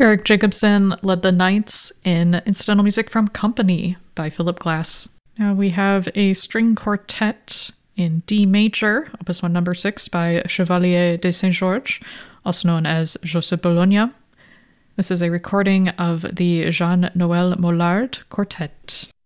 Eric Jacobson led the Knights in incidental music from Company by Philip Glass. Now we have a string quartet in D major, Opus 1 number 6 by Chevalier de Saint-Georges, also known as Joseph Bologna. This is a recording of the Jean-Noël Mollard Quartet.